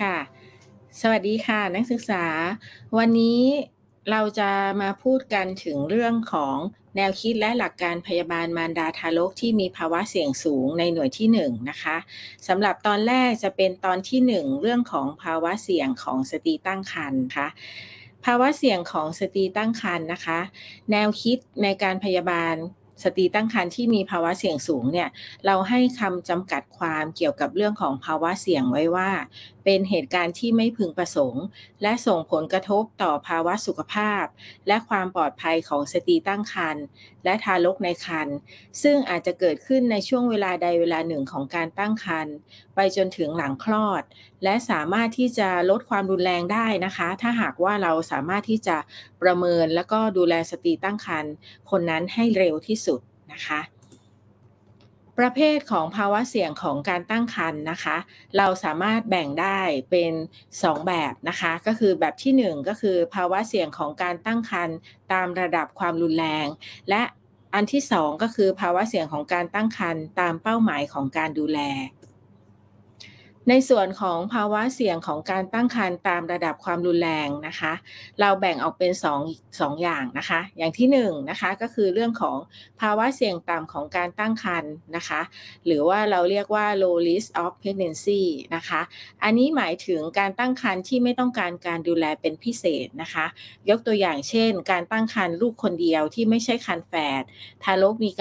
ค่ะสวัสดีค่ะนักศึกษาวันนี้เราจะมาพูดกันถึงเรื่องของแนวคิดและหลักการพยาบาลมารดาทารกที่มีภาวะเสี่ยงสูงในหน่วยที่1นะคะสำหรับตอนแรกจะเป็นตอนที่1เรื่องของภาวะเสี่ยงของสตรีตั้งครรภ์นะคะภาวะเสี่ยงของสตรีตั้งครรภ์นะคะแนวคิดในการพยาบาลสตรีตั้งครรภ์ที่มีภาวะเสี่ยงสูงเนี่ยเราให้คำจำกัดความเกี่ยวกับเรื่องของภาวะเสี่ยงไว้ว่า เป็นเหตุการณ์ที่ไม่พึงประสงค์และส่งผลกระทบต่อภาวะสุขภาพและความปลอดภัยของสตรีตั้งครรภ์และทารกในครรภ์ซึ่งอาจจะเกิดขึ้นในช่วงเวลาใดเวลาหนึ่งของการตั้งครรภ์ไปจนถึงหลังคลอดและสามารถที่จะลดความรุนแรงได้นะคะถ้าหากว่าเราสามารถที่จะประเมินแล้วก็ดูแลสตรีตั้งครรภ์คนนั้นให้เร็วที่สุดนะคะ ประเภทของภาวะเสี่ยงของการตั้งครรภ์นะคะเราสามารถแบ่งได้เป็น2แบบนะคะก็คือแบบที่1ก็คือภาวะเสี่ยงของการตั้งครรภ์ตามระดับความรุนแรงและอันที่2ก็คือภาวะเสี่ยงของการตั้งครรภ์ตามเป้าหมายของการดูแล ในส่วนของภาวะเสี่ยงของการตั้งครรภ์ตามระดับความรุนแรงนะคะเราแบ่งออกเป็น2อย่างนะคะอย่างที่1นะคะก็คือเรื่องของภาวะเสี่ยงต่ำของการตั้งครรภ์นะคะหรือว่าเราเรียกว่า low risk of pregnancy นะคะอันนี้หมายถึงการตั้งครรภ์ที่ไม่ต้องการการดูแลเป็นพิเศษนะคะยกตัวอย่างเช่นการตั้งครรภ์ลูกคนเดียวที่ไม่ใช่ครรภ์แฝดทารกมี